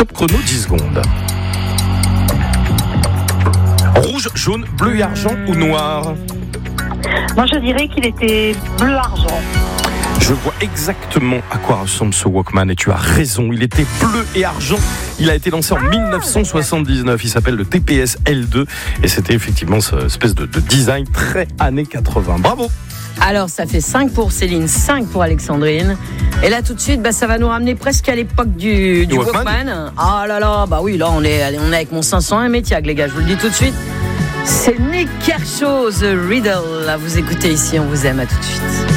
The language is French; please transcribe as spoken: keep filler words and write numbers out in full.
Top chrono, dix secondes. Rouge, jaune, bleu et argent ou noir? Moi, je dirais qu'il était bleu-argent. Je vois exactement à quoi ressemble ce Walkman et tu as raison, il était bleu et argent. Il a été lancé en ah, dix-neuf cent soixante-dix-neuf, il s'appelle le T P S L deux et c'était effectivement cette espèce de, de design très années quatre-vingts. Bravo! Alors ça fait cinq pour Céline, cinq pour Alexandrine. Et là tout de suite, bah, ça va nous ramener presque à l'époque du, du Walkman. Walkman. Ah là là, bah oui, là on est, on est avec mon cinq cent un Métiag, les gars, je vous le dis tout de suite. C'est Nick Kershaw, The Riddle. Là, vous écoutez ici, on vous aime, à tout de suite.